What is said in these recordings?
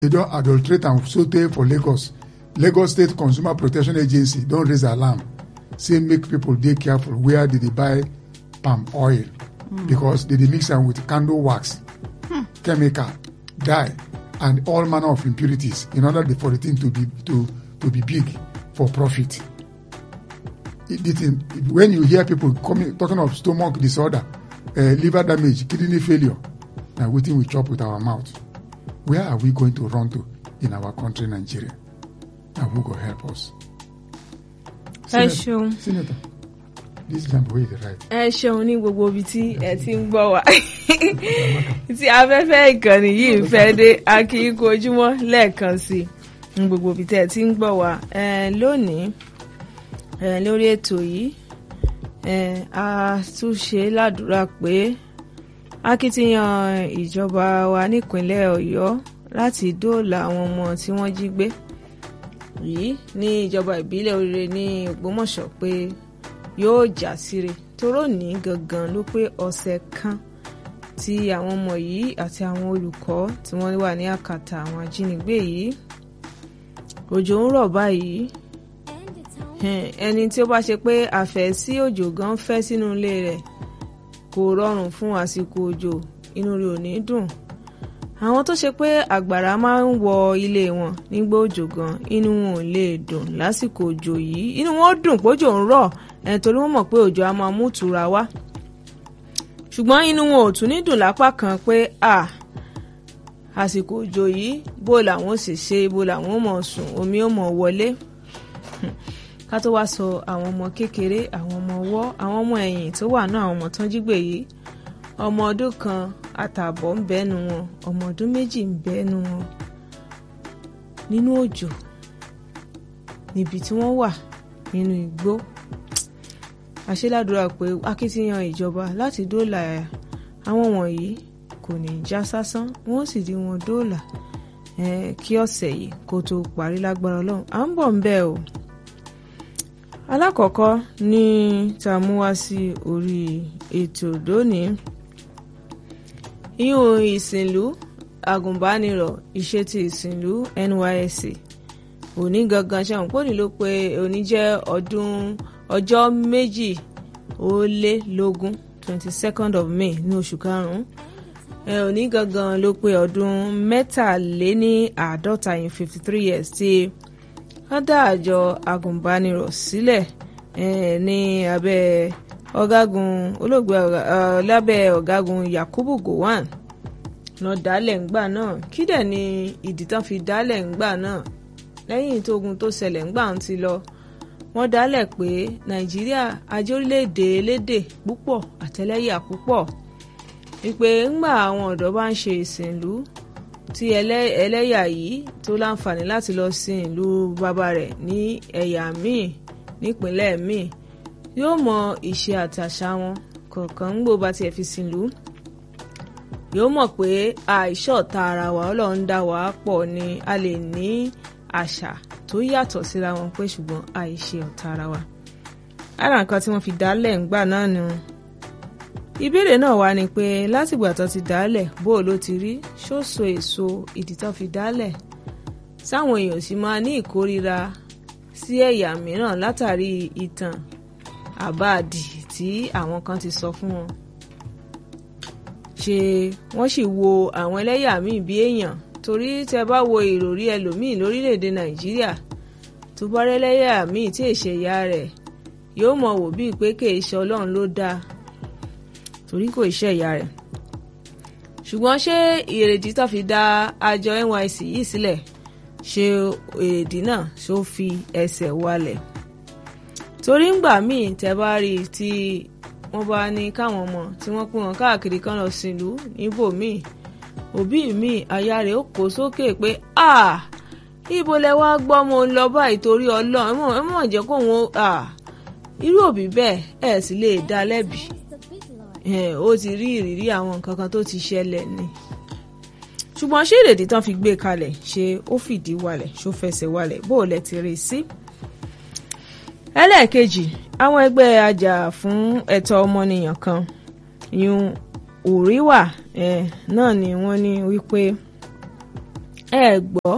They don't adulterate and saute for Lagos. Lagos State Consumer Protection Agency don't raise alarm. Say make people dey careful where they buy palm oil because they mix them with candle wax, chemical, dye, and all manner of impurities in order for the thing to be big for profit. When you hear people talking of stomach disorder, liver damage, kidney failure, now we think we chop with our mouth. Where are we going to run to in our country, Nigeria? And who will help us? Senator, this example is right. Ẹ ṣeun ní gbogbo ibi tí ẹ ti ń gbọ́ wá. Tí afẹ́fẹ́ ìkànnì yìí ń fẹ́ dé, a kì í kojúmọ́ lẹ́ẹ̀kan sí ní gbogbo ibi tí ẹ ti ń gbọ́ wá. Lónìí, lórí ètò yìí, a tún ṣe ládùúrà pé akitiyan ìjọba wa nípínlẹ̀ Ọ̀yọ́ láti dóòlà àwọn ọmọ tí wọ́n jí gbé yìí ní ìjọba ìbílẹ̀ Oríire ní Ògbómọ̀ṣọ́ pé yóò já síre toró ní gangan ló pé ọ̀sẹ̀ kan tí àwọn ọmọ yìí àti àwọn olùkọ́ tí wọ́n wà ní àkàtà àwọn ajínigbé yìí. Òjò ń rọ̀ báyìí, ẹni tí ó bá ṣe pé àfẹ́sí òjò gan fẹ́ sínú ilé rẹ̀ kò rọrùn fún àsìkò òjò, inú rẹ̀ ò ní dùn. Àwọn tó ṣe pé àgbàrá máa ń wọ ilé wọn nígbà òjò gan, inú wọn ò lè dùn lásìkò òjò yìí. Inú wọn dùn pójò ń rọ̀ torí wọ́n mọ̀ pé òjò á máa mú ìtura wá. Ṣùgbọ́n inú wọn ò tún ní dùn lápá kan pé àsìkò òjò yìí bó làwọn ò sì ṣe, bó làwọn ò mọ̀ sùn, omi ò mọ̀ wọlé. Ká tó wá sọ àwọn ọmọ kékeré, àwọn ọmọ ọwọ́, àwọn ọmọ ẹ̀yìn tó wà náà, àwọn ọmọ tán jí gbé yìí. Ọmọ ọdún kan àtààbọ̀ ń bẹ́nu wọn, ọmọ ọdún méjì ń bẹ́nu wọn nínú òjò níbi tí wọ́n wà nínú igbó. Àṣeládùúrà pé akitiyan ìjọba láti dóòlà àwọn wọ̀nyí kò ní já sásán, wọ́n sì di wọn dóòlà kí ọ̀sẹ̀ yìí kó tó parí lágbára Ọlọ́run. À ń bọ̀ ń bẹ̀ o. Alákọ̀ọ́kọ́ ní tá a mú wá sí orí ètò lónìí, ìyún ìsìnlú agùnbánirọ̀ ìṣètì ìsìnlú NYSC òní gangan ṣe àǹpọ̀ ní ló pé òní jẹ́ ọjọ́ 22 22nd of May ní oṣù karùn-ún. Òní gangan ló pé ọdún 53 in 53 years tí wọ́n dá àjọ agùnbánirọ̀ sílẹ̀ ní abẹ́ ọ̀gágun olóògbé lábẹ́ ọ̀gágun Yakubu Gowon lọ dálẹ̀ ńgbà náà. Kí dẹ̀ ni ìdí tán fi dálẹ̀ ńgbà náà? Lẹ́yìn tógun tó ṣẹlẹ̀ ńgbà ń ti lọ, wọ́n dálẹ̀ pé Nàìjíríà ajé orílẹ̀-èdè elédè púpọ̀ àtẹlẹ́yà púpọ̀, wípé ńgbà àwọn ọ̀dọ́ bá ń ṣe ìsìnlú tí ẹlẹ́yà yìí tó láǹfààní láti lọ sin ìlú bàbá rẹ̀ ní ẹ̀yà míì nípínlẹ̀ míì, yóò mọ ìṣe àtàṣà wọn kọ̀ọ̀kan ń gbò bá tiẹ̀ fi sìnlú. Yóò mọ̀ pé àìṣọ̀tá ara wa, Ọlọ́run dá wa pọ̀ ni a lè ní àṣà tó yàtọ̀ síra wọn pé ṣùgbọ́n àìṣe ọ̀tá ara wa. Ara nǹkan tí wọ́n fi dálẹ̀ ńgbà náà ni ìbéèrè náà wá ni pé látìgbà tó ti dálẹ̀ bó ló ti rí, ṣó so èso ìdí tó fi dálẹ̀? Sáwọn èèyàn sì máa ní ìkórira sí ẹ̀yà mìíràn látàrí ìtàn àbáàdì tí àwọn kan ti sọ fún wọn. Ṣé wọ́n sì wo àwọn ẹlẹ́yà míì bí èèyàn? Torí tẹ́ bá wo ìròrí ẹlòmíì lórílẹ̀‐èdè Nàìjíríà tó bá rẹ́lẹ́yà míì tí èṣe ìyá rẹ̀, yóò mọ̀ wò bíi pé kì í ṣe Ọlọ́run ló dáa torí kò ìṣe ìyá rẹ̀. Ṣùgbọ́n ṣé èrèdí tó fi dá àjọ NYSC yìí sílẹ̀, ṣé èrèdí náà ṣó fi ẹsẹ̀ wálẹ̀? Torí ńgbà míì tẹ́ bá rí tí wọ́n bá ní káwọn ọmọ tí wọ́n pín wọn káàkiri kan lọ sìnlú níbòmíì, òbí mi aya rẹ̀ ó kó sókè pé ibo lẹ wá gbọ́ mo ń lọ báyìí torí Ọlọ́run ẹ mọ̀ jẹ́ kó wọn irú òbí bẹ́ẹ̀ ẹ̀ sì lè dá lẹ́bi. Ó ti rí ìrírí àwọn nǹkan kan tó ti ṣẹlẹ̀ ni. Ṣùgbọ́n ṣé ìrèdí tán fi gbé kalẹ̀ ṣé ó fìdí walẹ̀, ṣó fẹsẹ̀ walẹ̀, bó lẹ ti rí sí? Ẹlẹ́ẹ̀kejì, àwọn ẹgbẹ́ ajá fún ẹ̀tọ́ ọmọnìyàn kan yún Òríwà náà ni wọ́n ní wípé ẹ gbọ́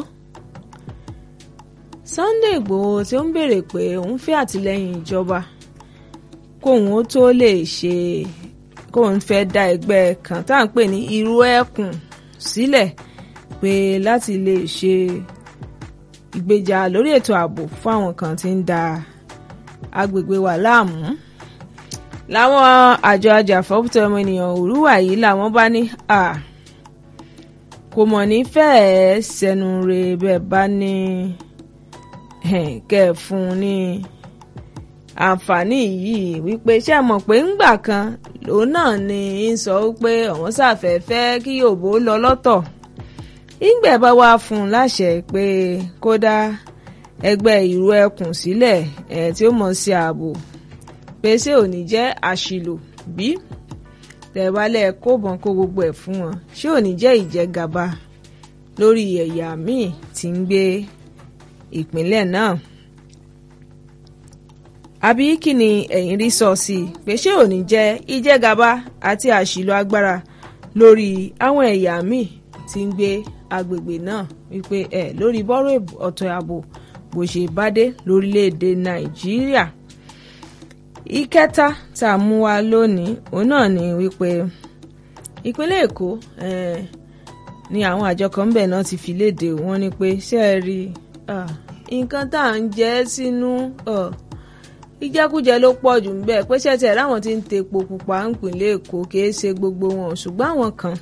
Sunday Igboho tí ó ń béèrè pé òun fẹ́ àtìlẹ́yìn ìjọba kóun ó tó lè ṣe kóun fẹ́ dá ẹgbẹ́ kan tá à ń pè ní Irú Ẹkùn sílẹ̀ pé láti lè ṣe ìgbèjà lórí ètò ààbò fún àwọn kan tí ń da agbègbè wa láàmú. Láwọn àjọ ajàfẹ́tọ̀ọ́ ọmọnìyàn òrùwà yìí làwọn bá ní kò mọ̀ ní fẹ́ẹ́ sẹ́nu re bẹ́ẹ̀ bá ní kẹ́ ẹ̀ fún un ní àǹfààní yìí wípé ṣé ẹ mọ̀ pé ńgbà kan òun náà ni ń sọ pé àwọn ṣàfẹ́fẹ́ kí Yorùbá lọ lọ́tọ̀ ìgbẹ́ bá wá fún un láṣẹ pé kó dá ẹgbẹ́ Irú Ẹkùn sílẹ̀ tí ó mọ̀ sí ààbò pé ṣé ò ní jẹ́ àṣìlò bí tẹ̀wálẹ̀ kó bọ̀n kó gbogbo ẹ̀ fún wọn ṣé ò ní jẹ́ ìjẹgàba lórí ẹ̀yà míì tí ń gbé ìpínlẹ̀ náà. Àbí kí ni ẹ̀yin rí sọ sí i pé ṣé ò ní jẹ́ ìjẹgàba àti àṣìlò agbára lórí àwọn ẹ̀yà míì tí ń gbé agbègbè náà wípé lórí bọ́rọ̀ ọ̀tọ̀ ààbò bó ṣe bá dé lórílẹ̀‐èdè Nàìjíríà. Ìkẹta tá a mú wá lónìí òun náà ni wípé ìpínlẹ̀ Èkó ni àwọn àjọ kan bẹ̀ náà ti fi léde wọ́n ní pé ṣé ẹ rí nǹkan tá à ń jẹ sínú ìjẹkújẹ ló pọ̀ jù ńbẹ̀ pé ṣẹ́tẹ̀ láwọn tí ń te epo pupa nípínlẹ̀ Èkó kìí ṣe gbogbo wọn ṣùgbọ́n àwọn kan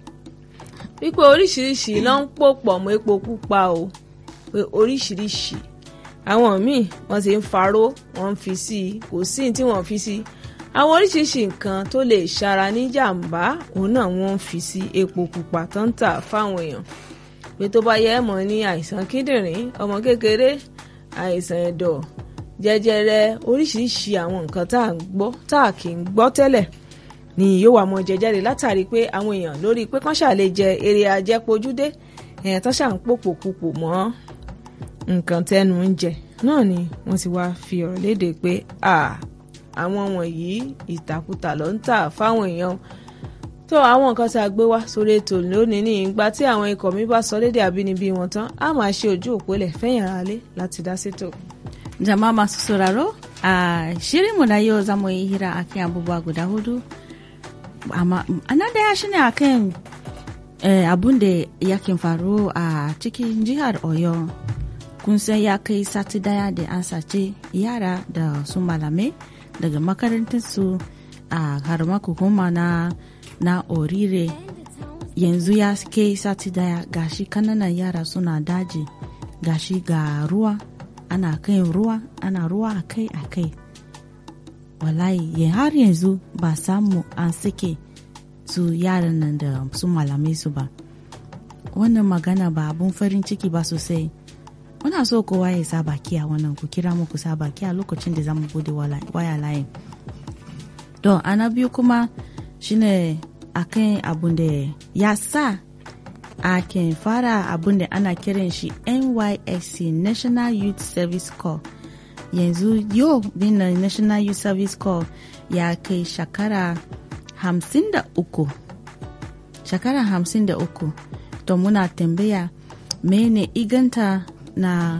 wípé oríṣiríṣi ló ń pò pọ̀ mọ́ epo pupa o pé oríṣiríṣi àwọn míì wọ́n ti ń faró wọ́n ń fi sí i kò sí tí wọ́n fi sí àwọn oríṣiríṣi nǹkan tó lè ṣara ní jàǹbá òun náà wọ́n ń fi sí epo pupa tó ń tà fáwọn èèyàn pé tó bá yẹ mọ́ ní àìsàn kíndìnrín ọmọ kékeré àìsàn ẹ̀dọ̀ jẹjẹrẹ oríṣiríṣi àwọn nǹkan tá a kì í gbọ́ tẹ́lẹ̀ ni yóò wá mọ́ jẹjáde látàrí pé àwọn èèyàn lórí pé kán ṣàlè jẹ eré ajẹpojúdé tán ṣà ń pòpòpòpò mọ́ nǹkan tẹ́nu ń jẹ náà ni wọ́n ti wá fi ọ̀rọ̀ léde pé àwọn wọ̀nyí ìtàkùtà ló ń tà fáwọn èèyàn tó àwọn nǹkan tí a gbé wá sórí ètò lónìí ní ìgbà tí àwọn ikọ̀ mi bá sọ lédè àbínibí wọn tán a máa ṣe ojú òpólẹ̀ fẹ́yìn ara lé láti dá sétò. Jama'a masu sauraro a shirinmu na yau zamu yi hira akan abubuwa guda hudu amma ana daya shine akan abun da yakin faru a cikin jihar Oyo. Kun san ya kai sati daya da an sace yara da su malamai daga makarantarsu a harma hukuma na Orire. Yanzu ya kai sati daya gashi kananan yara suna daji gashi ga ruwa ana kai ruwa ana ruwa akai wallahi har yanzu ba samu an sake su yaran nan da su malamai su ba. Wannan magana ba abun farin ciki ba sosai. Muna so kowa ya sa baki a wannan ku kira mu ku sa baki a lokacin da zamu bude waya layin. Don ana biyu kuma shine akan abun da ya sa akan fara abun da ana kiran shi NYSC National Youth Service Corps. Yanzu yau din National Youth Service Corps ya kai shekara 53. Shekara 53. To muna tambaya mene iganta na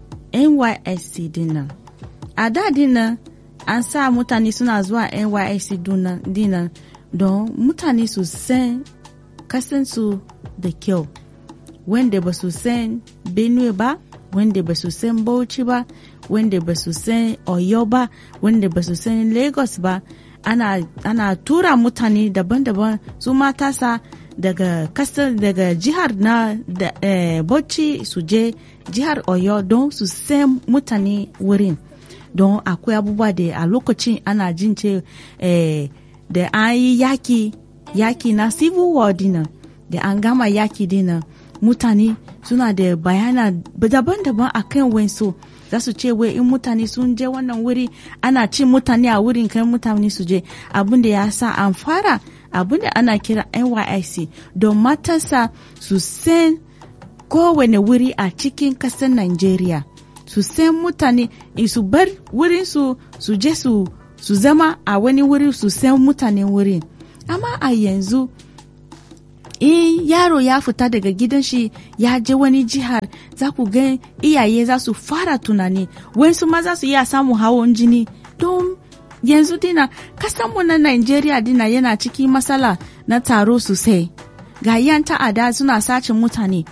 NYSC dinnan. A da dinnan an sa mutane suna zuwa NYSC dinnan don mutane su san kasansu da kyau. Wanda ba su san Benue ba, wanda ba su san Bauchi ba, wanda ba su san Oyo ba, wanda ba su san Lagos ba, ana tura mutane daban-daban su matasa daga kasar daga jihar na Bauchi su je jihar Oyo don su san mutane wurin. Don akwai abubuwa da a lokacin ana jin ce da an yi yaki na civil war dinan da an gama yaki dinan mutane suna da bayana daban-daban akan wenso za su ce wai in mutane sun je wannan wuri ana cin mutane a wurin kai mutane su je abin da ya sa an fara abin da ana kira NYSC don matasa su san kowane wuri a cikin kasar Najeriya su san mutane su bar wurin su je su zama a wani wuri su san mutane wurin. Amma a yanzu in yaro ya fita daga gidan shi ya je wani jihar za ku ga iyaye za su fara tunani wasu ma za su iya samun hawan jini don yanzu dina kasanmu na Najeriya dina yana cikin matsala na taro sosai ga yan ta'ada suna sace mutane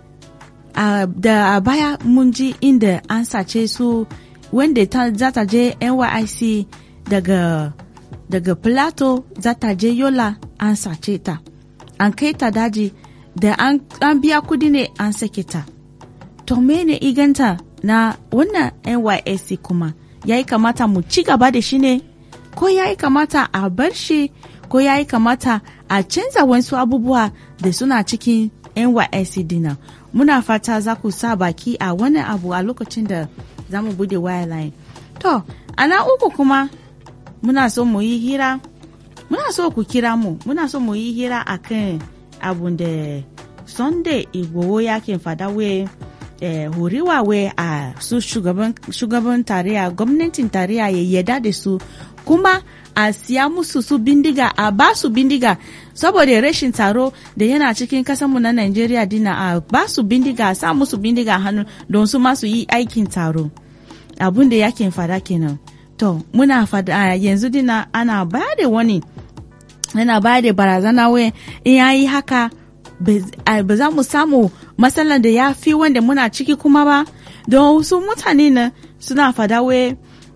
da a baya mun ji inda an sace su wanda za ta je NYSC daga Plateau za ta je Yola an sace ta an kai ta daji da an biya kudi ne an sake ta to mene iganta na wannan NYSC kuma yayi kamata mu ci gaba da shi ne ko yayi kamata a bar shi ko yayi kamata a canza wasu abubuwa da suna cikin NYSC dina muna fata za ku sa baki a wani abu a lokacin da za mu bude wireline to ana uku kuma muna so mu yi hira muna so ku kira mu muna so mu yi hira akan abun da Sunday Igboho yakin fada we huriwa we a su shugaban tarayya gwamnatin tarayya ya yada da su kuma a siya musu su bindiga a ba su bindiga saboda rashin tsaro da yana cikin kasanmu na Najeriya dina a ba su bindiga a sa musu bindiga hannu don su masu yi aikin tsaro abun da yakin fada kenan to muna fada yanzu dina ana ba da wani yana ba da barazana we in yayi haka ba za mu samu matsalar da ya fi wanda muna ciki kuma ba don su mutane na suna fada we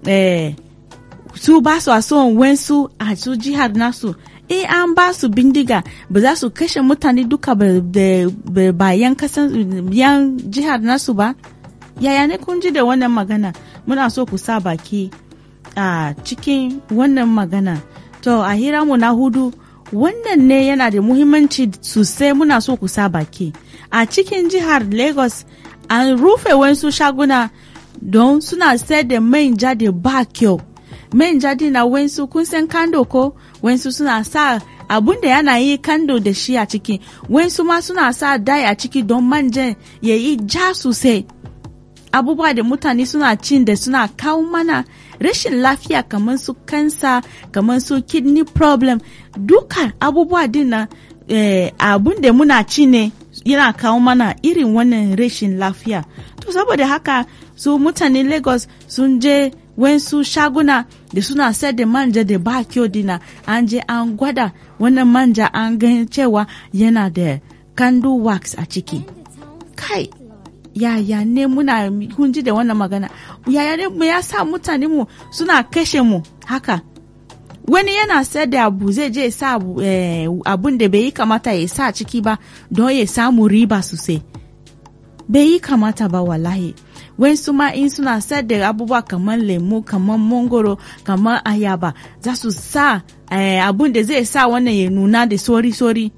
su ba su a son wensu a su jihar nasu an ba su bindiga ba za su kashe mutane duka bayan yan jihar nasu ba yaya ne kun ji da wannan magana muna so ku sa baki a cikin wannan magana to a hira mu na hudu wannan ne yana da muhimmanci sosai muna so ku sa baki a cikin jihar Lagos an rufe wasu shaguna don suna sayar da manja da ba kyau manja na wasu kun san kando ko wasu suna sa abun da yana yi kando da shi a ciki wasu ma suna sa dai a ciki don manjan ya yi ja sosai abubuwa da mutane suna cin da suna kawo mana rashin lafiya kamar su kansa kamar su kidney problem duka abubuwa dinnan abun da muna ci ne yana kawo mana irin wannan rashin lafiya to saboda haka su mutanen Lagos sun je wasu shaguna da suna sayar da manja da ba kyau dina an je an gwada wannan manja an gani cewa yana da candle wax a ciki kai yaya ne muna hunji da wannan magana yaya ne mu ya sa mutane mu suna kashe mu haka wani yana sayar da abu zai je sa abun da bai yi kamata ya sa ciki ba don ya samu riba sosai bai yi kamata ba wallahi wasu ma in suna sayar da abubuwa kamar lemu kamar mangoro kamar ayaba za su sa abun da zai sa wannan ya nuna da sori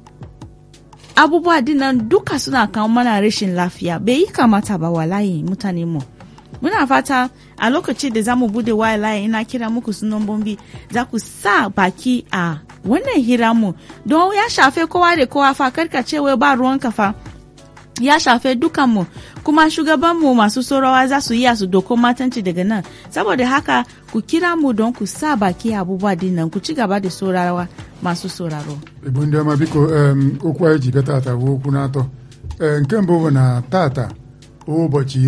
abubuwa dinnan duka suna kawo mana rashin lafiya bai yi kamata ba wallahi mutane mu muna fata a lokaci da zamu bude wallahi ina kira muku sunan bombi za ku sa baki a wannan hira mu don ya shafe kowa da kowa fa karka cewa ba ruwan kafa ya shafe dukanmu kuma shugabanmu masu saurawa za su yi su doko matanci daga nan saboda haka ku kira mu don ku sa baki abubuwa dinnan ku ci gaba da saurawa masu sauraro ebunde ma biko okwu anyị ji bịa tata bụ okwu na-atọ nke mbụ bụ na tata ụbọchị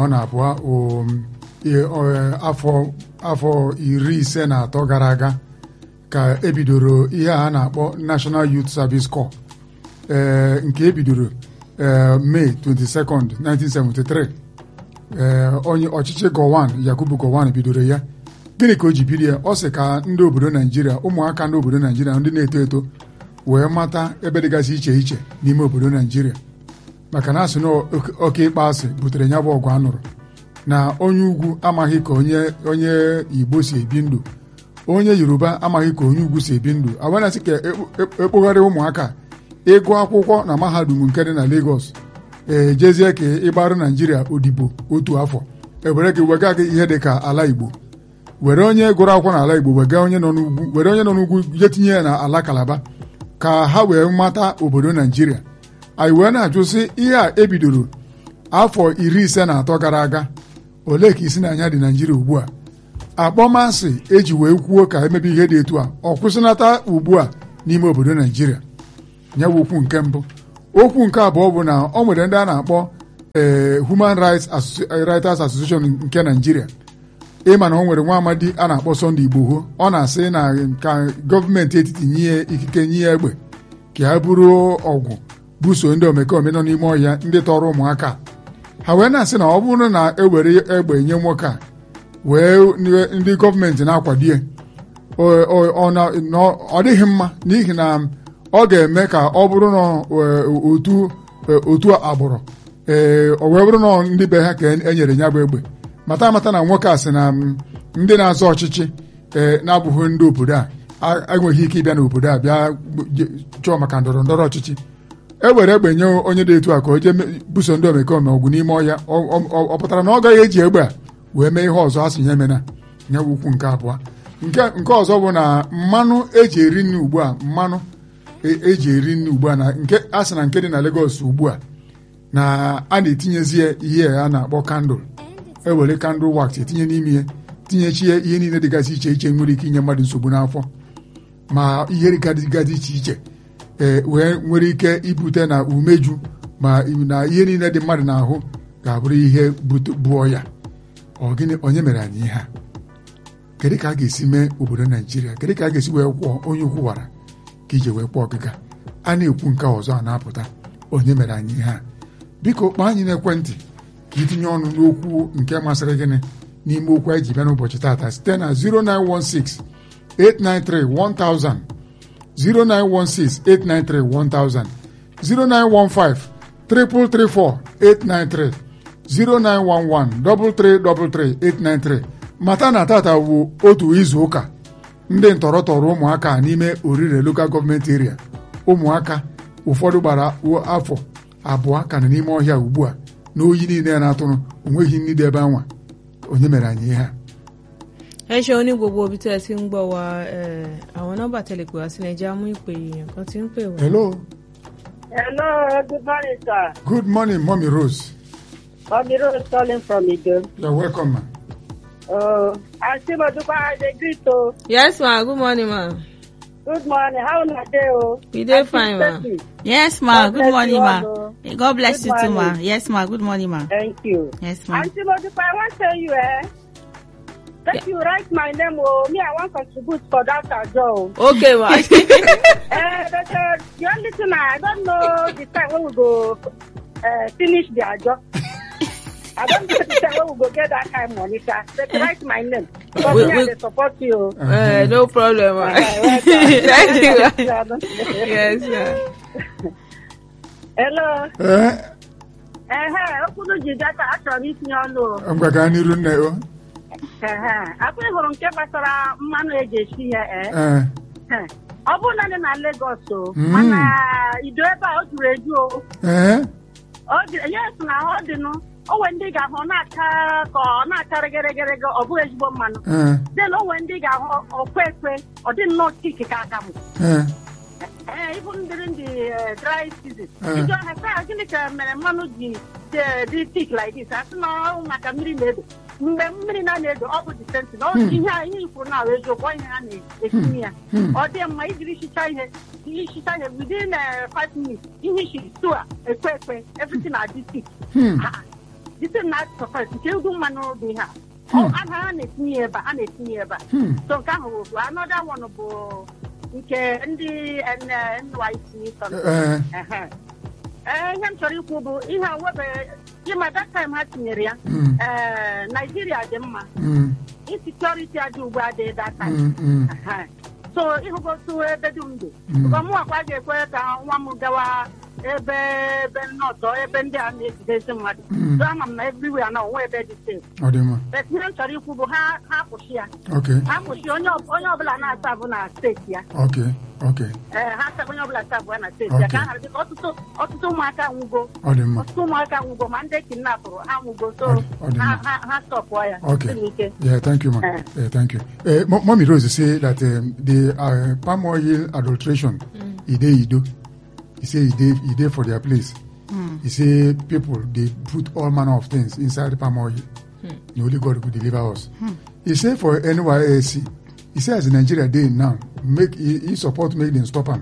22 afọ 53 gara aga ka ebidoro ihe a na-akpọ National Youth Service Corps nke ebidoro May 22nd 1973 onye ọchịchị Gowon Yakubu Gowon bidoro ya gịnị ka o ji bido ya ọ sị ka ndị obodo Naijiria ụmụaka ndị obodo Naijiria ndị na-eto eto wee mata ebe dịgasị iche iche n'ime obodo Naijiria maka na asị na oke ịkpa asị butere ya bụ ọgụ anụrụ na onye ugwu amaghị ka onye Igbo si ebi ndụ onye Yoruba amaghị ka onye ugwu si ebi ndụ awanasị ka ekpogharị ụmụaka ịgụ akwụkwọ na mahadum nke dị na Lagos jezie ka ịgbarụ Naijiria odibo otu afọ ebere gị wega gị ihe dị ka ala Igbo were onye gụrụ akwụkwọ n'ala Igbo were onye nọ n'ugwu je tinye ya na ala Kalaba ka ha wee mata obodo Naijiria anyị wee na-ajụsị ihe a ebidoro afọ 53 gara aga ole ka isi n'anya dị Naijiria ugbu a akpọmasị eji wee kwuo ka emebe ihe dị etu a ọ kwụsịnata ugbu a n'ime obodo Naijiria nye bụ okwu nke mbụ. Okwu nke abụọ bụ na ọ nwere ndị a na-akpọ Human Rights Writers Association nke Nigeria. Ịma na o nwere nwa amadi a na-akpọ Sunday Igboho, ọ na-asị na ka gọọmenti etiti nye ikike nye egbe ka ha bụrụ ọgwụ buso ndị omekome nọ n'ime ọhịa ndị tọrọ ụmụaka. Ha wee na-asị na ọ bụrụ na ewere egbe nye nwoke a wee ndị gọọmenti na-akwado ya, ọ dịghị mma n'ihi na ọ ga-eme ka ọ bụrụ na otu agbụrụ o wee bụrụ na ndị be ha ka enyere ya bụ egbe. Mata amata na nwoke a sị na ndị na-azọ ọchịchị na-abụghị ndị obodo a enweghị ike ịbịa n'obodo a bịa chọọ maka ndọrọ ndọrọ ọchịchị. E were egbe nye onye dị etu a ka o jee buso ndị omekome ọgwụ n'ime ọhịa. Ọ pụtara na ọ gaghị eji egbe a wee mee ihe ọzọ a sị ya mena nye ukwu nke abụọ. Nke ọzọ bụ na mmanụ eji eri nri ugbu a, mmanụ eji eri nri ugbu a na nke a sị na nke dị na Lagos ugbu a na a na-etinyezie ihe a na-akpọ kandụl. Ewere kandụl wax etinye n'ime ihe, tinyechie ihe niile dịgasị iche iche nwere ike inye mmadụ nsogbu n'afọ ma ihe dịgasị iche iche wee nwere ike ibute na umeju ma na ihe niile dị mmadụ n'ahụ ga-abụrụ ihe buo ya. Gịnị onye mere anyị ihe a? Kedu ka a ga-esi mee obodo Naijiria? Kedu ka a ga-esi wee kwụọ onye kwuwara ka ije wee kwụọ ọgịga? A na-ekwu nke ọzọ a na-apụta onye mere anyị ihe a. Biko kpọọ anyị n'ekwentị ka itinye ọnụ n'okwu nke masịrị gịnị n'ime okwu anyị ji bịa n'ụbọchị taata site na 09168931000 09168931000 0915 3334893 0911-333-893. Mata na tata bụ otu izu ụka ndị ntọrọ tọrọ ụmụaka n'ime Orire Local Government Area. Ụmụaka ụfọdụ gbara afọ abụọ ka nọ n'ime ọhịa ugbu a n'oyi niile na-atụrụ onweghị nri dị ebe anwa. Onye mere anyị ihe a? Ẹ ṣe oní gbogbo ibi tí ẹ ti ń gbọ́ wa, àwọn nọ́mbà tẹlẹpẹ wá sílẹ̀ jẹ́ àmú ìpè èèyàn kan tí ń pè wá. Hello. Hello, good morning, sir. Good morning, Mommy Rose. Mommy Rose calling from Ido. You're welcome, ma. Auntie Modupa, I agree to. Yes, ma. Good morning, ma. Good morning. How are you? We dey fine, ma. Yes, ma. Good morning, ma. God bless you too, ma. Yes, ma. Good morning, ma. Thank you. Yes, ma. Auntie Modupa, I want to tell you, that you write my name, me, I want to contribute for that job. Okay, ma. But the only thing I don't know the time when we go finish the job. I don't know the time when we go get that kind of money, sir. But write my name. Because me, I support you. No problem, ma. Thank you, ma. Yes, sir. Hello. Okunu Jidata actually is no. I'm going to run now. Akwa hụrụ nke gbasara mmanụ eji esi ihe ọ bụrụ na dị na Lagos mana Ido ebe a o juru eju yes na ọ dịnụ onwe ndị ga-ahụ na-aka ka ọ na-aka regeregere ọ bụghị ezigbo mmanụ then onwe ndị ga-ahụ okwe ekwe ọ dị nnọọ chiki ka aka m even during the dry season ịjụ ha saa gịnị ka mere mmanụ ji dị thick like this asị na maka mmiri na-edo mgbe mmiri na-edo ọ bụ disenti na ihe ifuru na eziokwu ihe ha na-etinye ya ọ dị mma ijiri hicha ihe within 5 minutes ihe isi stu a ekwe everything na dị thick dịsị na sọfes nke ugwu mmanụ bụ ha a na-etinye ebe a so nke ahụ bụ another one bụ nke ndị NYC ihe m chọrọ ikwu bụ ihe webe ịma that time ha tinyere ya Nigeria dị mma insecurity adị ugbu adịghị that time so ịhụgotu ebe dum ndụ mụakwa ga-ekwe ka nwa m gawa ebe nnọtọ ebe ndị a na-ejidezi mmadụ so ama m na everywhere na onwe ebe dị safe but ihe m chọrọ ikwu bụ ha kwụsị ya ha kwụsị onye ọbụla na-asa bụ na steeti ya ha saba onye ọbụla asa bụ na steeti ya ka ha dịka ọtụtụ ụmụaka nwụgo ma ndị kidnapụrụ ha nwụgo so ha stọpụọ ya ike. Yeah, thank you, ma. Thank you. Mommy Rose say that the palm oil adulteration Ido. He say he dey for their place. He say people they put all manner of things inside the palm oil. Only God could deliver us. He say for NYSC, he say as Nigeria dey now, he support make them stop him.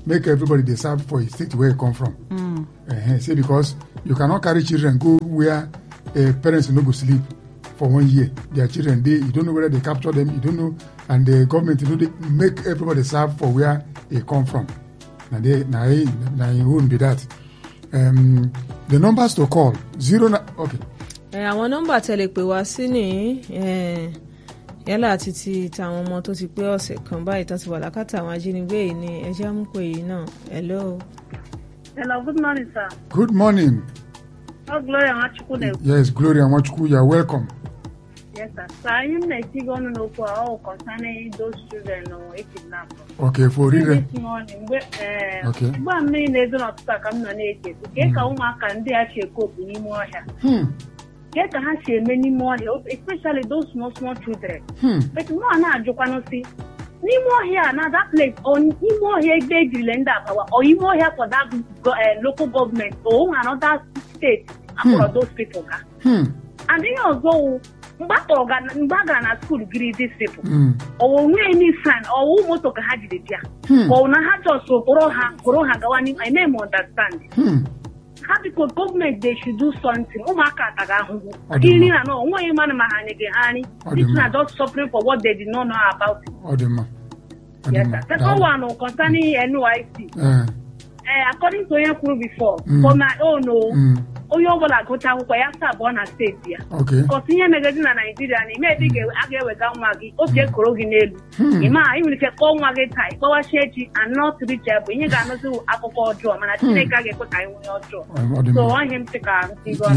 make everybody they serve for a state where it come from. Say because you cannot carry children go where parents no go sleep for 1 year. Their children, you don't know whether they capture them, you don't know, and the government, they make everybody serve for where they come from. Now it wouldn't be that. The numbers to call 09. Okay. Àwọn nọ́mbà tẹ́lẹ̀ pè wá sí ní yálà títí táwọn ọmọ tó ti pé ọ̀sẹ̀ kan báyìí tán ti wà lákàtà àwọn ajínigbé yìí ní ẹjẹ́ àmúpè yìí náà. Hello. Hello, good morning, sir. Good morning. Oh, Gloria Nwachukwu. Yes, Gloria Nwachukwu, you are welcome. Yes, sir. So I am going to for all concerning those children who kidnapped. Okay, for real. This morning, okay. But me, they do not talk. I'm not native. Okay, can they actually cope anymore here? Get a hash many more, especially those small children. But no, I'm not see. Ni more here, now that place, or ni more here, they lend up, or you more here for that local government or another state for those people. And then also, Mbaga na school greet these people. Or we any son, or who most of the Hajj, or Nahajo so Koroha Gawani, I may understand. Happy government, they should do something. Killing and all, one man Mahanegani. This is not just suffering for what they did not know about it. Yes, sir. Second one concerning NYC. According to your crew before, for my own, Oyobola go to Wayasa Bona State here. Okay. Because here magazine in Nigeria, and maybe I with Gamagi, okay, Koroginel. Ima, even if you call Maggie type, power shady and not reachable. You got not do Apple drum, and I think I get what I want to. So I him to come.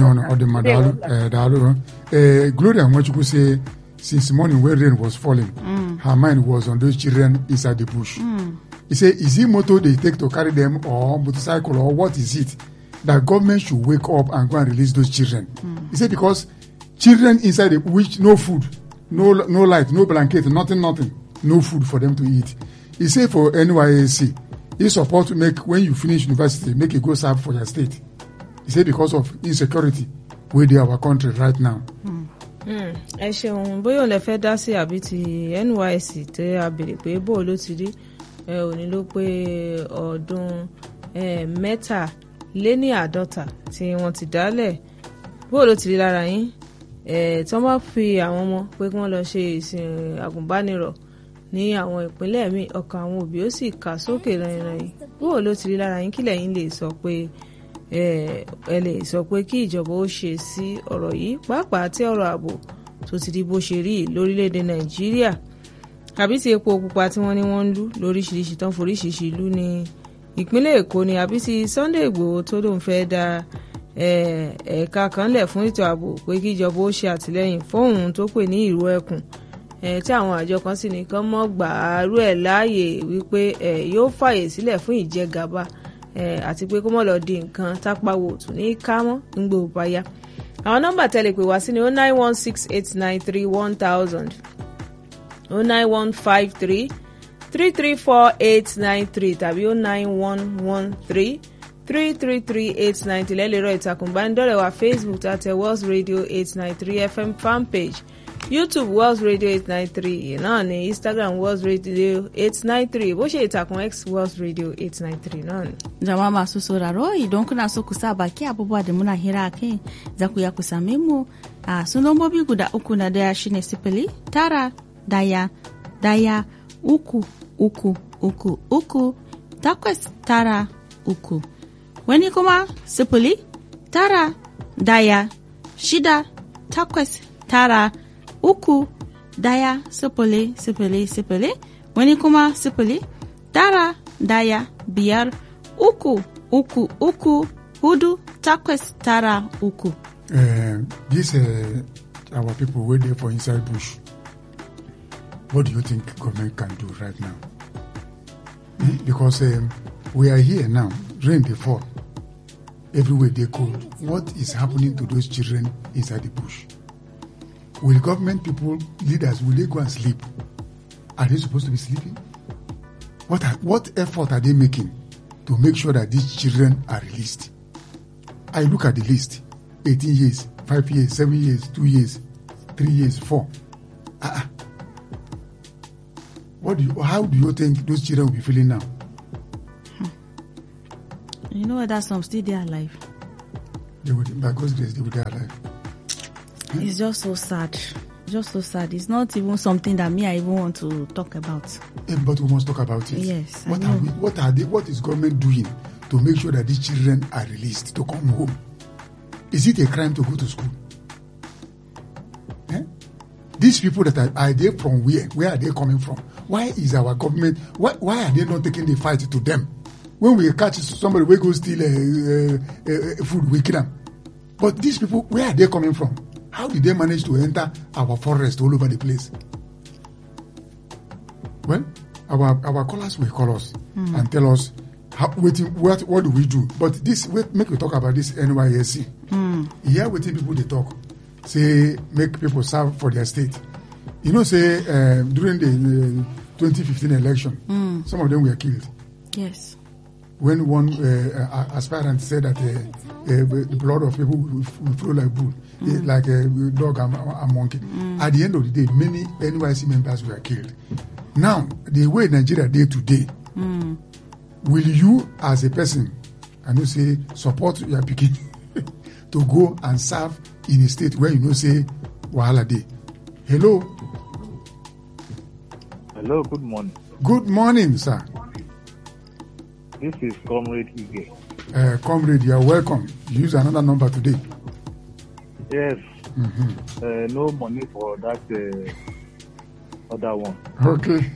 Gloria Nwachukwu say since morning where rain was falling, her mind was on those children inside the bush. He said, is it motor they take to carry them or motorcycle or what is it? That government should wake up and go and release those children. He said because children inside the which no food, no light, no blanket, nothing, no food for them to eat. He said for NYSC, he support to make when you finish university, make it go serve for your state. He said because of insecurity where they are our country right now. Ẹ ṣeun bóyá ò lè fẹ́ dá sí àbí ti NYSC tẹ́ a béèrè pé bó ló ti rí òní ló pé ọdún mẹ́tàléníàádọ́ta tí wọ́n ti dálẹ̀ bó ló ti rí lára yín tí wọ́n bá fi àwọn ọmọ pé kí wọ́n lọ ṣe ìsìn àgùnbánirọ̀ ní àwọn ìpínlẹ̀ míì ọkàn àwọn òbí ó sì kà sókè rìnrìn bó ló ti rí lára yín kí lẹ́yìn lè sọ pé ẹ lè sọ pé kí ìjọba ó ṣe sí ọ̀rọ̀ yìí pàápàá tí ọ̀rọ̀ ààbò tó ti di bó ṣe rí lórílẹ̀‐èdè Nàìjíríà àbí ti epo pupa tí wọ́n ní wọ́n ń lú lóríṣiríṣi tán foríṣiríṣi ìlú ní ìpínlẹ̀ Èkó ni àbí ti Sunday Igboho tó lóun fẹ́ da ẹ̀ka kan lẹ̀ fún ètò ààbò pé kí ìjọba ó ṣe àtìlẹ́yìn fóun tó pè ní ìró ẹkùn tí àwọn àjọ kan sì nìkan mọ́ gbàárù ẹ̀ láàyè wípé yóò fàyè sílẹ̀ fún ìjẹgàba àti pé kó mọ̀ lọ di nǹkan tápáwò tún ní ká mọ́ nígbò báyá. Àwọn nọ́mbà tẹ́lẹ̀ pè wá sí ni 09168931000 09153334893 tàbí 09113333893 lẹ́lẹ́rọ ìtàkùn ìbánidọ́rẹ̀ẹ́ wa Facebook tàtẹ̀ Wells Radio 893 FM fanpage YouTube Wells Radio 893 náà ní Instagram Wells Radio 893 bó ṣe ìtàkùn X Wells Radio 893 náà ni. Jama'a masu sauraro idan kuna so ku sa baki abubuwa da muna hira kai za ku ya ku same mu a sunombobi guda uku na daya shine 0 uku takwas tara uku wani kuma 0 6 takwas tara uku 1 wani kuma 0 5 uku 4 takwas tara uku. These our people were there for inside bush. What do you think government can do right now? Because we are here now, rain they fall, everywhere they cold. What is happening to those children inside the bush? Will government people, leaders, will they go and sleep? Are they supposed to be sleeping? What effort are they making to make sure that these children are released? I look at the list, 18 years, 5 years, 7 years, 2 years, 3 years, 4. How do you think those children will be feeling now? You know whether some still there alive. They would, by God's grace, they would be alive. It's just so sad. Just so sad. It's not even something that I even want to talk about. But we must talk about it. Yes. What is government doing to make sure that these children are released to come home? Is it a crime to go to school? These people that are they from where? Where are they coming from? Why is our government? Why are they not taking the fight to them? When we catch somebody, we go steal food, we kill them. But these people, where are they coming from? How did they manage to enter our forest all over the place? Well, our callers will call us and tell us what do we do. But make we talk about this NYSC. Here, waiting people they talk. Say make people serve for their state. You know, say during the 2015 election, some of them were killed. Yes. When one aspirant said that the blood of people will flow like bull, like a dog and monkey. At the end of the day, many NYC members were killed. Now, the way Nigeria day to day, will you as a person, and you say support your picking to go and serve in a state where you know say wahala day? Hello. Hello, good morning. Good morning, sir. This is Comrade Ige. Comrade, you are welcome. Use another number today. Yes. No money for that other one. Okay.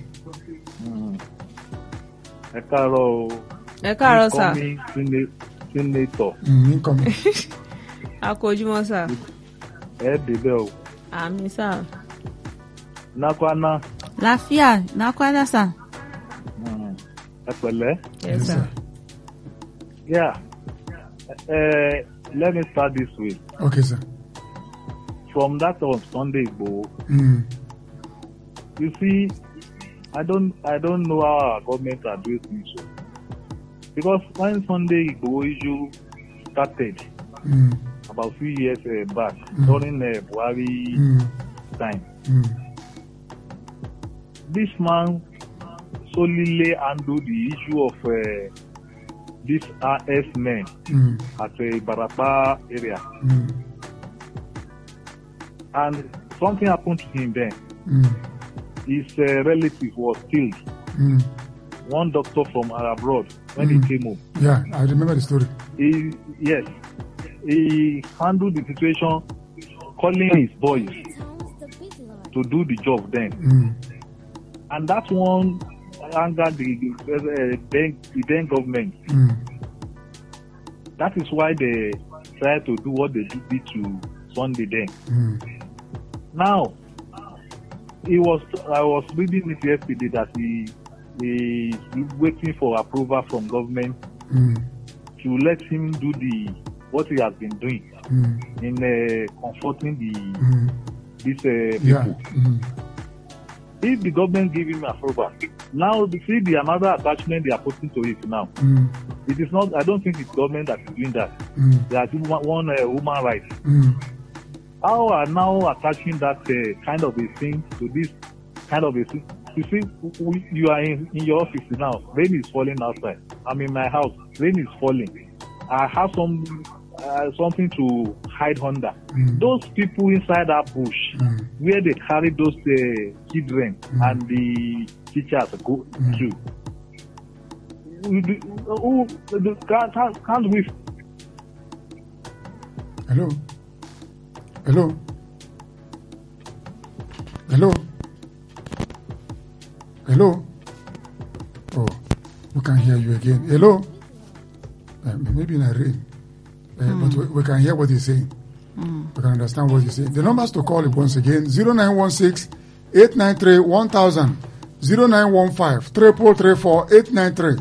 Ẹ káàárọ̀ sà. Senator. Incoming. Akójúmọ́ sà. Ẹ débẹ̀ o. Àmì sà. Nakwana. Láfíà, Nakwana sà. Ẹ pẹ̀lẹ́. Yes, sir. Yeah. Let me start this way. Okay, sir. From that on Sunday, Igboho. You see, I don't know how our government are doing things. Because when Sunday Igboho issue started about 3 years back during Buhari time, this man solely handled the issue of this RS men at the Barapa area. And something happened to him then. His relative was killed. One doctor from abroad when he came home. Yeah, I remember the story. He handled the situation, calling his boys to do the job then. And that one angered the then government. That is why they tried to do what they did to Sunday then. Now, I was reading it yesterday that he is waiting for approval from government to let him do what he has been doing in comforting these people. If the government give him approval, now see the another attachment they are putting to it now. It is not. I don't think it's government that is doing that. They are doing one human rights. How are now attaching that kind of a thing to this kind of a thing? You see, you are in your office now. Rain is falling outside. I'm in my house. Rain is falling. I have something to hide under. Those people inside that bush, where they carry those children and the teachers go to. Can't we? Hello. Hello. Hello. Hello. Oh, we can hear you again. Hello. Maybe in a rain. But we can hear what he's saying. We can understand what he's saying. The numbers to call it once again: 0916-893-1000, 0915-334-893,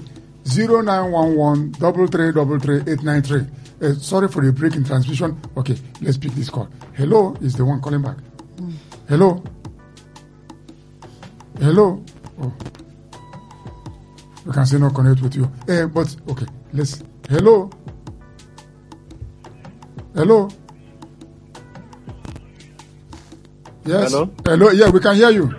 0911-333-893. Sorry for the break in transmission. Okay, let's pick this call. Hello is the one calling back. Hello. Hello. Oh. We can say no connect with you. But okay, let's. Hello. Hello. Yes. Hello. Hello. Yeah, we can hear you.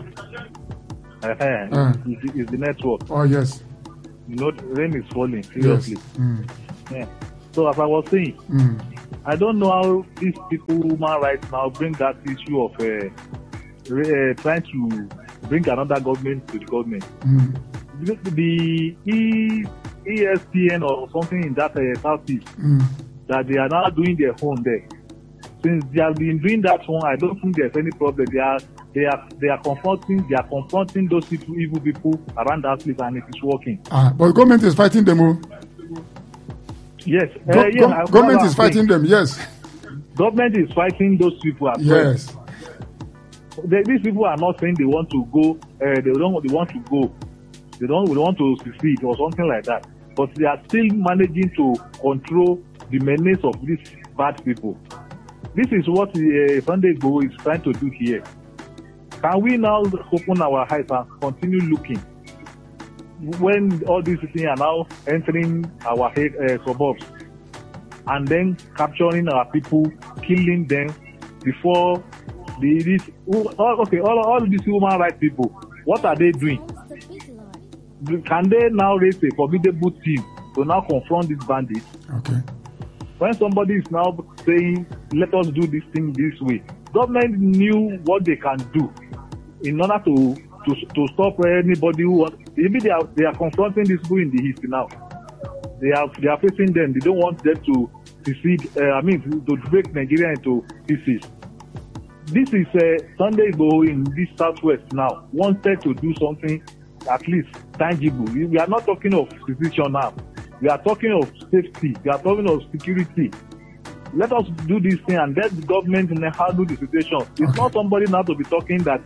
It's the network. Oh yes. You know, rain is falling seriously. Yes. Yeah. So as I was saying, I don't know how these people, human rights now, bring that issue of trying to bring another government to the government. The ESPN or something in that Southeast, that they are now doing their own there. Since they have been doing that one, I don't think there's any problem. They are confronting those evil people around that place, and it is working. But government is fighting them. Yes. Government is fighting them. Yes. Government is fighting those people as yes. well. These people are not saying they want to go. They want to go. They want to succeed or something like that. But they are still managing to control the menace of these bad people. This is what Sunday Igboho is trying to do here. Can we now open our eyes and continue looking when all these things are now entering our suburbs and then capturing our people, killing them before all these human rights people? What are they doing? Can they now raise a formidable team to now confront these bandits? Okay. When somebody is now saying, let us do this thing this way, government knew what they can do in order to stop anybody who wants. Maybe they are confronting these people in the east now. They are facing them. They don't want them to secede. To break Nigeria into pieces. This is Sunday Igboho in this southwest now wanted to do something at least tangible. We are not talking of secession now. We are talking of safety. We are talking of security. Let us do this thing and let the government handle the situation. It's not somebody now to be talking that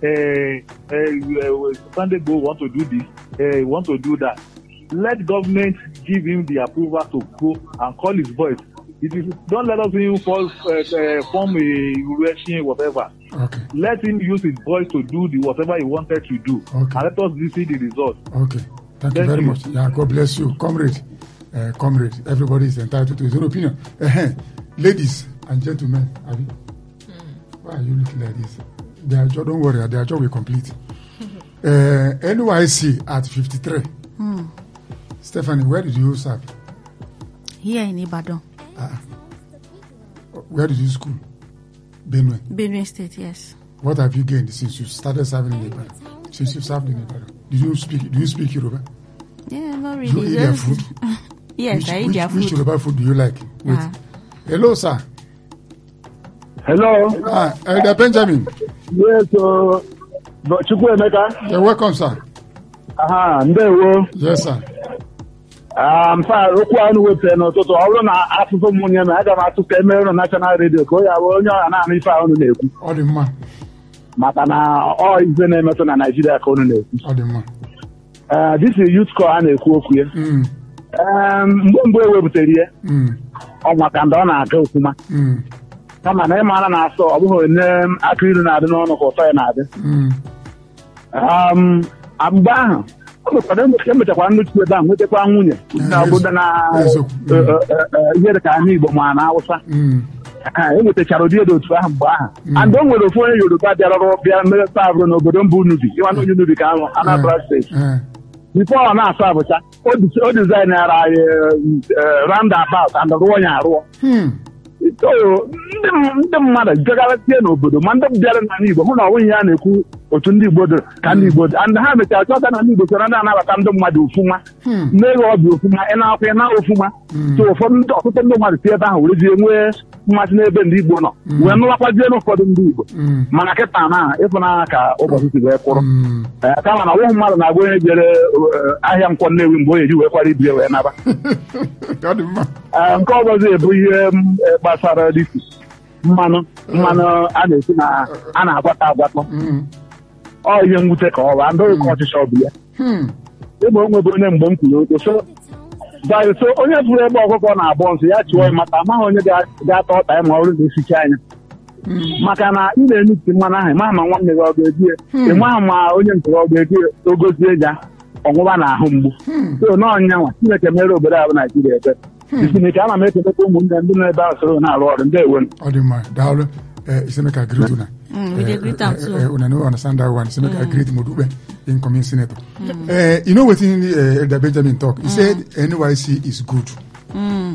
Sunday Igboho want to do this, want to do that. Let government give him the approval to go and call his voice. Don't let us even form a rushing whatever. Okay. Let him use his voice to do whatever he wanted to do. Okay. And let us see the result. Okay. Thank you very much. Yeah, God bless you. Comrade, everybody is entitled to his own opinion. Ladies and gentlemen, why are you looking like this? Don't worry, their job will complete. NYC at 53. Stephanie, where did you serve? Here in Ibadan. Where did you school? Benue. Benue State, yes. What have you gained since you started serving in Ibadan? Since you served in Ibadan? Do you speak Yoruba? Yeah, not really. Do you eat their food? Yes, I eat their food. Which Yoruba food do you like? Wait. Hello, sir. Hello. Elder Benjamin. Yes, Chukwuemeka. You're welcome, sir. Ndewo. Yes, sir. Okwu anụ wepụtara n'ụtụtụ ọ bụrụ na asụsụ m nye m aga m atụ ka emere na national radio ka onye onye ọha na-anụ ife ahụ na-ekwu. Ọ dị mma. Maka na ọ ife na-emetụ na Naịjirịa ka unu na-ekwu. Ọ dị mma. This is youth call a na-ekwu okwu ya. Mgbe ewepụtara ya ọ maka ndị ọ na-aga ofuma. Kama na ịmara na-asọ ọ bụghị onye aka iru na-adị n'ọnụ ka ụtọ ya na-adị. Mgbe ahụ emechakwa nnukwu ebe ahụ nwetakwa nwunye na obodo na ihe dị ka anyị Igbo ma na Hausa enwetachara ụdị edo otu ahụ mgbe ahụ and o nwere ofu onye Yoruba bịa mmepe abụrụ n'obodo mba Unubi ịwa na onye Unubi ka ahụ Anambra steeti bifo ọ na-asụ Abụcha o dizainara anyị roundabout and rụọ ya arụọ ndị mmadụ jegaratie n'obodo ma ndị bịara n'ala Igbo hụ na ọ nweghị ya na-ekwu otu ndị Igbo dịrị ka ndị Igbo dị and ha mechara chọta na ndị Igbo soro ndị anabata ndị mmadụ ofuma na-eghe ọbịa ofuma ị na-akwa ị na ofuma so ọtụtụ ndị mmadụ si ebe ahụ werezie nwee mmasị n'ebe ndị Igbo nọ wee nụwakwazie n'ụfọdụ ndị Igbo mana kịta na ịfụnanya ka ụbọchị si wee kwụrụ kama na ọwụghị mmadụ na-agwa onye jere ahịa Nkwọ Nnewi mgbe onye ji wee kwara ibi wee naba. Nke ọzọzi ebu ihe gbasara disi mmanụ a na-esi na a na-agwata agwatọ ọ ihe mwute ka ọ bụ ndị oke ọchịchị ọ bụ ya ebe o nwebe onye mgbe m kwuru okwu so onye fụrụ ebe ọkụkọ na-abụọ nsọ ya chụọ ya maka amaghị onye ga-ata ọta ya ma ọ bụrụ na esicha anya maka na ị na-enuti mmanụ ahụ ịmaghị ma nwanne gị ọ ga-eji ya ịmaghị ma onye nke ọ ga-eji ogozie ya ọnwụwa na ahụ mgbu so n'ọnya nwa Chineke mere obodo ahụ Naijiria ebe Chineke ana m ekelekwa ụmụnne ndị nọ ebe ahụ soro na-arụ ọrụ ndị ewe ọ dị mma daalụ Isemeka greet una. We dey greet am too. Una no understand that one. Isemeka greet Modube, incoming senator. You know what Elder Benjamin talk? He said NYC is good.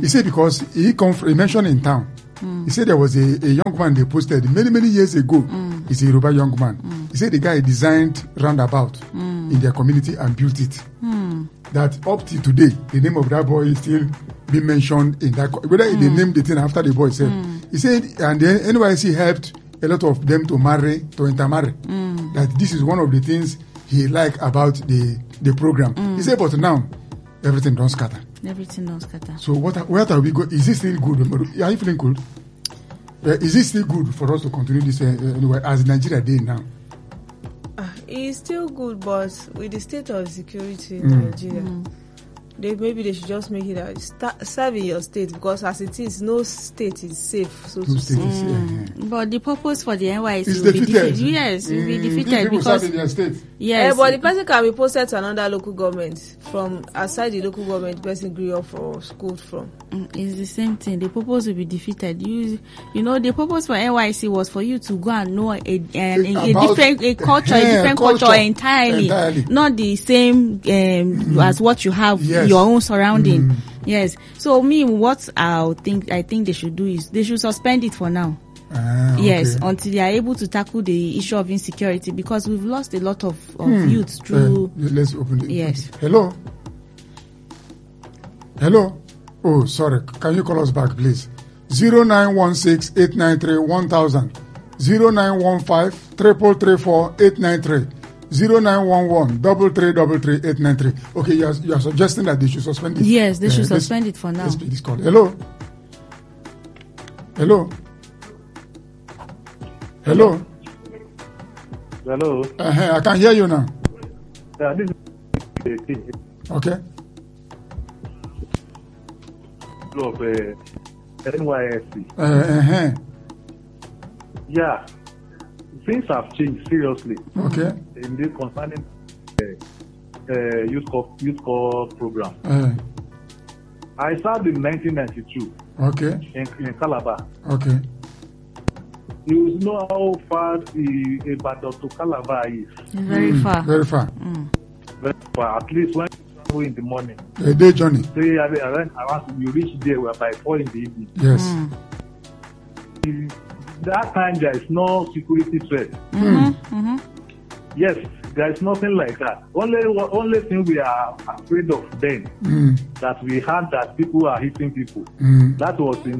He said because he mentioned in town. He said there was a young man they posted many years ago. He's a Yoruba young man. He said the guy designed roundabout in their community and built it. That up to today, the name of that boy is still being mentioned in that. Whether they named the thing after the boy said. He said, and then NYSC helped a lot of them to intermarry. That this is one of the things he liked about the program. He said, but now everything don't scatter. Everything don't scatter. So where are we going? Is it still good? Are you feeling good? Is it still good for us to continue this anyway as Nigeria day now? It's still good, but with the state of security in Nigeria, maybe they should just make it serve in your state, because as it is, no state is safe. So to say. But the purpose for the NYSC is will be defeated. Yes, it will be defeated because because serve in their state. Yes, but the person can be posted to another local government from outside the local government the person grew up or schooled from. It's the same thing. The purpose will be defeated. You know, the purpose for NYSC was for you to go and know a different culture entirely, not the same as what you have your own surrounding. Yes. So what I think they should do is they should suspend it for now. Yes, until they are able to tackle the issue of insecurity, because we've lost a lot of youth through. Let's open it. Yes. Hello. Oh, sorry. Can you call us back, please? 0916-893-1000, 0915-334-893, 0911-333-893. Okay, you are suggesting that they should suspend it. Yes, they should suspend it for now. Let's pick this call. Hello. I can hear you now. This is okay. Of NYSC. Yeah, things have changed seriously. Okay. In this concerning youth corps program. I started in 1992. Okay. In Calabar. Okay. You know how far Ibadan to Calabar is. Very far. Very far. Very far. At least when in the morning. A day journey. Say around you reach there by 4 in the evening. Yes. That time there is no security threat. Yes, there is nothing like that. Only thing we are afraid of then that we heard that people are hitting people. That was in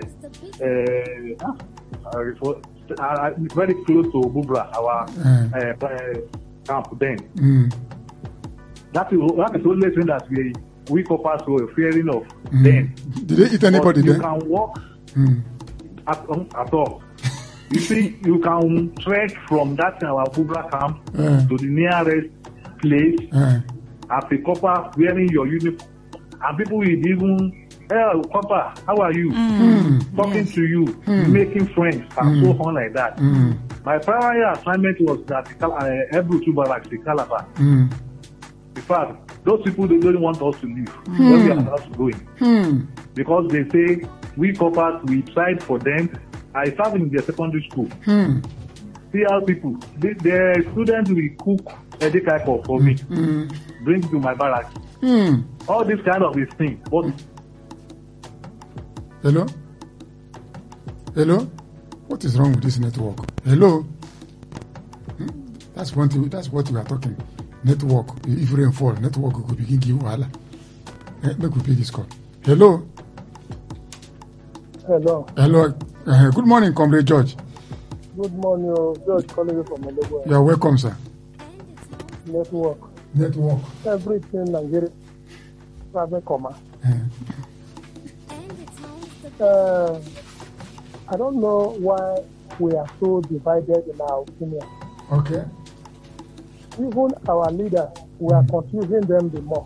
very close to Bubra, our camp then. That is the only thing that we coppers were fearing of then. Did they eat anybody then? You can walk at all. You see, you can trek from that our Bubra camp to the nearest place as a copper wearing your uniform. And people will even, hey, copper, how are you? Talking to you, making friends, and so on like that. My primary assignment was that Ebru Tubarak, the Calabar. In fact, those people they don't want us to leave when we are not going. Because they say we coppers, we tried for them. I served in the secondary school. See how people, the students will cook edikaiko for me, bring to my barracks. All this kind of thing. But Hello? What is wrong with this network? Hello? That's what we are talking. Network. If rainfall, network could begin give wahala. Make we pay this call. Hello? Good morning, Comrade George. Good morning, George calling you from Ologbo. You are welcome, sir. Network. Everything Nigeria. Private comma. I don't know why we are so divided in our opinion. Okay. Even our leaders, we are confusing them the more.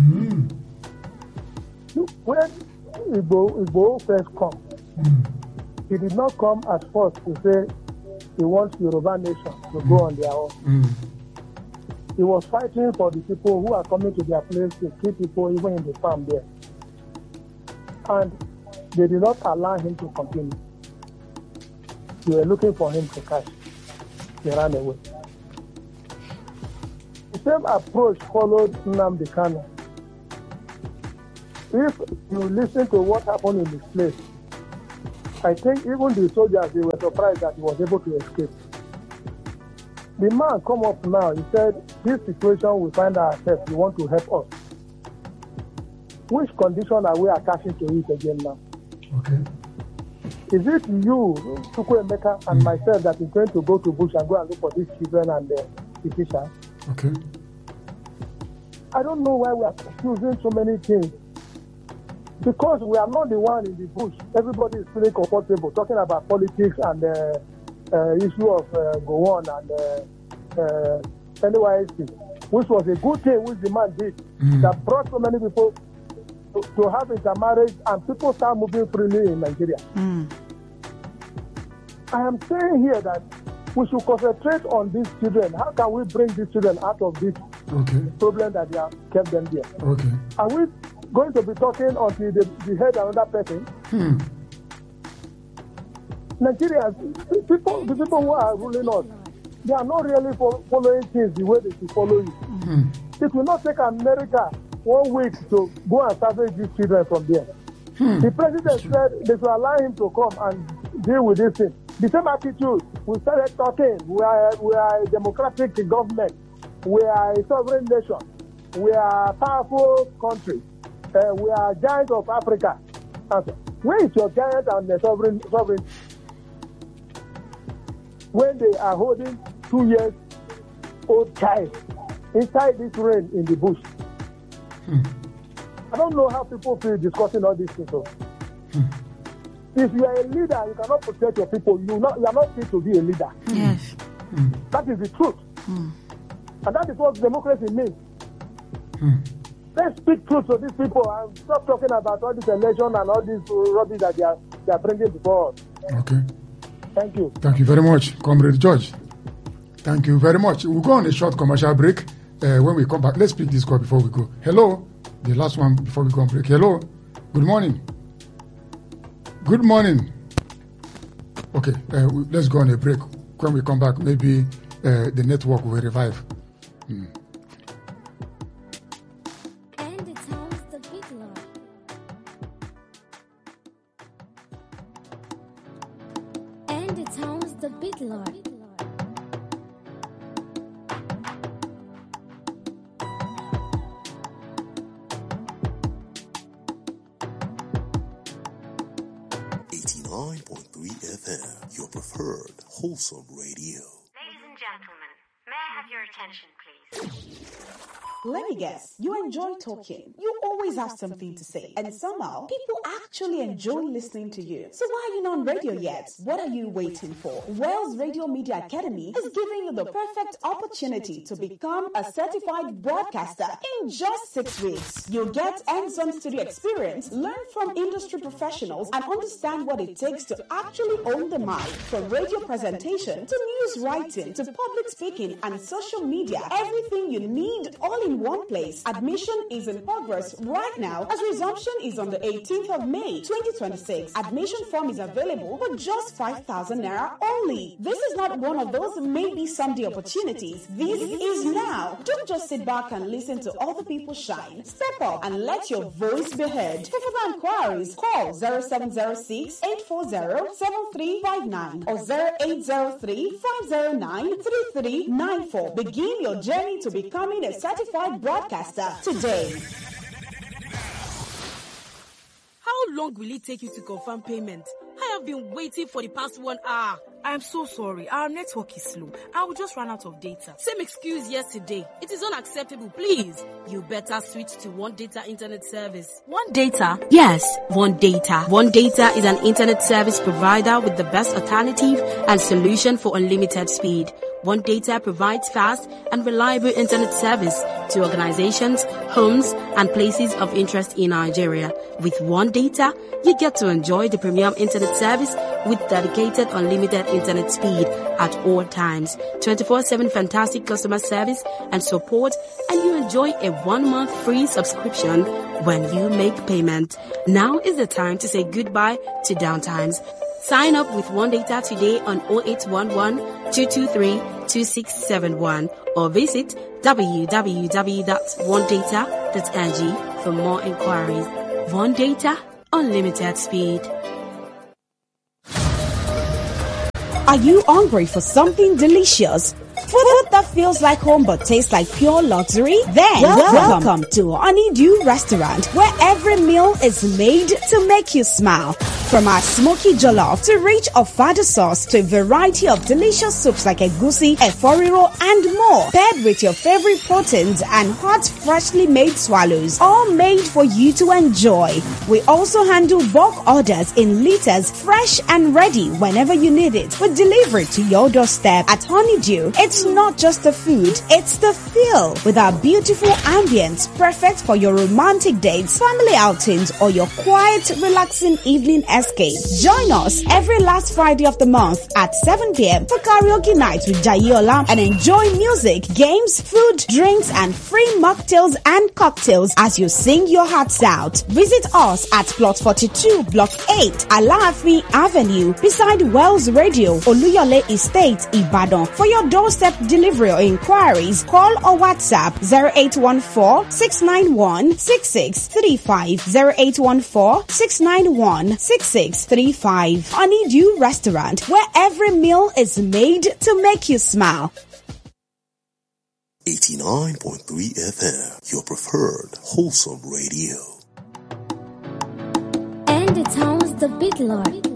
Look, when Igbo first come, he did not come as first to say he wants Yoruba nation to go on their own. He was fighting for the people who are coming to their place to keep people even in the farm there. And they did not allow him to continue. They were looking for him to catch. They ran away. The same approach followed Nnamdi Kanu. if you listen to what happened in this place, I think even the soldiers, they were surprised that he was able to escape. The man come up now, he said, this situation we find ourselves, you want to help us. Which condition are we attaching to it again now? Okay. Is it you, Chukwuemeka, and myself that is going to go to bush and go and look for these children and the teachers? Okay. I don't know why we are confusing so many things. Because we are not the one in the bush. Everybody is feeling comfortable talking about politics and issue of Gowon and NYSC, which was a good thing which the man did, that brought so many people to have intermarriage and people start moving freely in Nigeria. I am saying here that we should concentrate on these children. How can we bring these children out of this problem that they have kept them there? Okay. Are we going to be talking until they head another person? Nigeria, the people who are ruling us, they are not really following things the way they should follow it. It will not take America 1 week to go and salvage these children from there. The president said they should allow him to come and deal with this thing. The same attitude, we started talking, we are a democratic government, we are a sovereign nation, we are a powerful country, we are giants of Africa. Where is your giant and the sovereign? When they are holding 2 years old child inside this rain in the bush. I don't know how people feel discussing all these things. If you are a leader, you cannot protect your people. You are not fit to be a leader. Yes. That is the truth. And that is what democracy means. Let's speak truth to these people and stop talking about all this election and all this rubbish that they are bringing before us. Okay. Thank you. Thank you very much, Comrade George. Thank you very much. We'll go on a short commercial break. When we come back, let's pick this call before we go. Hello? The last one before we go on break. Hello? Good morning. Good morning. Okay, let's go on a break. When we come back, maybe the network will revive. And it sounds the big Lord. And it sounds the big Lord. 89.3 FM, your preferred wholesome radio. Ladies and gentlemen, may I have your attention, please? Let me guess, you enjoy talking. You always have something to say. And somehow, people actually enjoy listening to you. So why are you not on radio yet? What are you waiting for? Wells Radio Media Academy is giving you the perfect opportunity to become a certified broadcaster in just 6 weeks. You'll get hands-on studio experience, learn from industry professionals, and understand what it takes to actually own the mic. From radio presentation to news writing to public speaking and social media, everything you need all in one place. Admission is in progress right now as resumption is on the 18th of May 2026. Admission form is available for just 5,000 naira only. This is not one of those maybe someday opportunities. This is now. Don't just sit back and listen to other people shine. Step up and let your voice be heard. For further inquiries, call 0706 840 7359 or 0803 509 3394. Begin your journey to becoming a certified broadcaster today. How long will it take you to confirm payment? I have been waiting for the past 1 hour. I am so sorry. Our network is slow. I will just run out of data. Same excuse yesterday. It is unacceptable. Please, you better switch to One Data Internet Service. One Data? Yes, One Data. One Data is an internet service provider with the best alternative and solution for unlimited speed. One Data provides fast and reliable internet service to organizations, homes, and places of interest in Nigeria. With One Data, you get to enjoy the premium internet service with dedicated unlimited internet speed at all times, 24/7 fantastic customer service and support, and you enjoy a 1-month free subscription when you make payment. Now is the time to say goodbye to downtimes. Sign up with One Data today on 0811 223 2671 or visit www.onedata.ng for more inquiries. One Data, unlimited speed. Are you hungry for something delicious? Food that feels like home but tastes like pure luxury? Then welcome to Honeydew Restaurant, where every meal is made to make you smile. From our smoky jollof to rich ofada sauce to a variety of delicious soups like egusi, eforiro, and more, paired with your favorite proteins and hot, freshly made swallows, all made for you to enjoy. We also handle bulk orders in liters, fresh and ready whenever you need it. We deliver it to your doorstep. At Honeydew, it's not just the food, it's the feel. With our beautiful ambience, perfect for your romantic dates, family outings, or your quiet, relaxing evening escape. Join us every last Friday of the month at 7 p.m. for karaoke night with Jayola and enjoy music, games, food, drinks, and free mocktails and cocktails as you sing your hearts out. Visit us at Plot 42, Block 8, Alaafin Avenue, beside Wells Radio, Oluyole Estate, Ibadan. For your doorstep delivery or inquiries, call or WhatsApp 0814-691-6635, 0814-691-6635. Honeydew Restaurant, where every meal is made to make you smile. 89.3 FM, your preferred wholesome radio. And it sounds the big Lord.